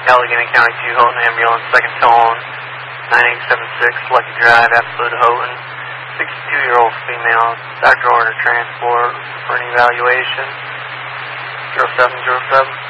Allegheny County 2 Houghton ambulance, second tone, 9876 Lucky Drive, Absolute Houghton. 62-year-old female, doctor order transport for an evaluation. 0707.